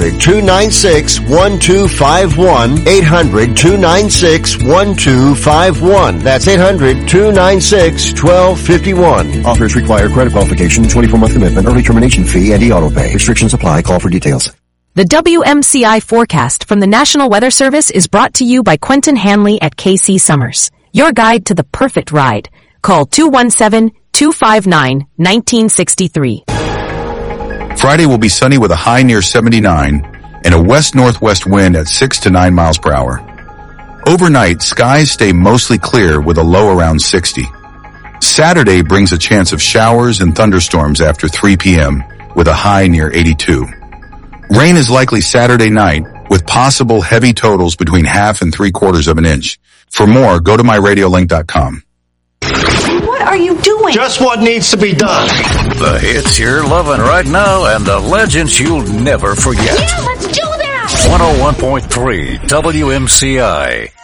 800-296-1251. 800-296-1251. That's 800-296-1251. Offers require credit qualification, 24-month commitment, early termination fee, and e-auto pay. Restrictions apply. Call for details. The WMCI forecast from the National Weather Service is brought to you by Quentin Hanley at KC Summers, your guide to the perfect ride. Call 217-259-1963. Friday will be sunny with a high near 79 and a west-northwest wind at 6 to 9 miles per hour. Overnight, skies stay mostly clear with a low around 60. Saturday brings a chance of showers and thunderstorms after 3 p.m. with a high near 82. Rain is likely Saturday night with possible heavy totals between 1/2 and 3/4 of an inch. For more, go to myradiolink.com. What are you doing? Just what needs to be done. The hits you're loving right now and the legends you'll never forget. Yeah, let's do that! 101.3 WMCI.